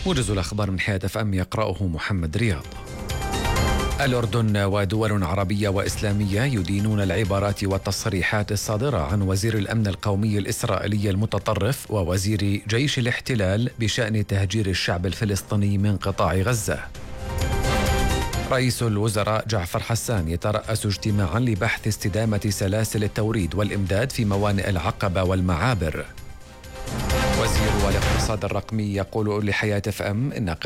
موجز الأخبار من حياة FM يقرأه محمد رياض. الأردن ودول عربية وإسلامية يدينون العبارات والتصريحات الصادرة عن وزير الأمن القومي الإسرائيلي المتطرف ووزير جيش الاحتلال بشأن تهجير الشعب الفلسطيني من قطاع غزة. رئيس الوزراء جعفر حسان يترأس اجتماعا لبحث استدامة سلاسل التوريد والإمداد في موانئ العقبة والمعابر. وزير الاقتصاد الرقمي يقول لحياة FM إن